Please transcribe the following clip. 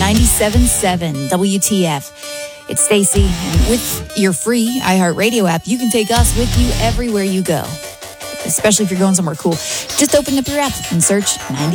97.7 WTF. It's Stacy, and with your free iHeartRadio app, you can take us with you everywhere you go. Especially if you're going somewhere cool. Just open up your app and search 97.